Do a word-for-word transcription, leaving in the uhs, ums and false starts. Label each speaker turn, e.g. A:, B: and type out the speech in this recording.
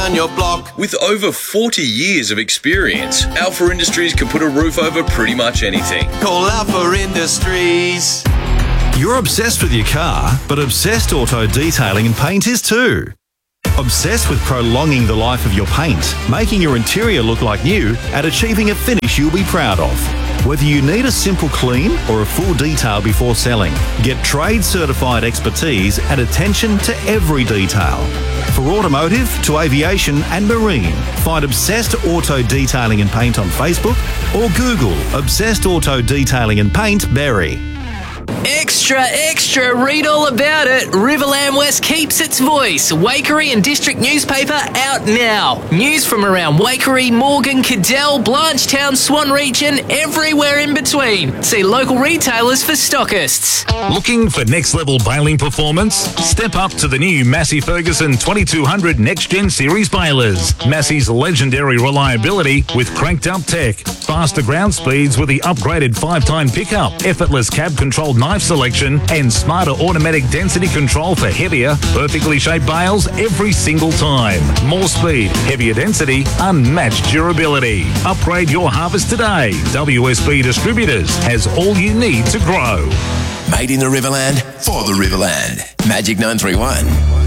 A: around your block.
B: With over forty years of experience, Alpha Industries can put a roof over pretty much anything.
A: Call Alpha Industries.
C: You're obsessed with your car, but Obsessed Auto Detailing and Paint is too. Obsessed with prolonging the life of your paint, making your interior look like new, and achieving a finish you'll be proud of. Whether you need a simple clean or a full detail before selling, get trade-certified expertise and attention to every detail. For automotive to aviation and marine, find Obsessed Auto Detailing and Paint on Facebook or Google Obsessed Auto Detailing and Paint Berry.
D: Extra, extra, read all about it. Riverland West keeps its voice. Waikerie and District newspaper out now. News from around Waikerie, Morgan, Cadell, Blanchetown, Swan Reach and everywhere in between. See local retailers for stockists.
E: Looking for next level baling performance? Step up to the new Massey Ferguson twenty-two hundred Next Gen Series balers. Massey's legendary reliability with cranked up tech, faster ground speeds with the upgraded five-time pickup, effortless cab controlled knife selection and smarter automatic density control for heavier, perfectly shaped bales every single time. More speed, heavier density, unmatched durability. Upgrade your harvest today. W S B Distributors has all you need to grow.
F: Made in the Riverland, for the Riverland. Magic nine three one.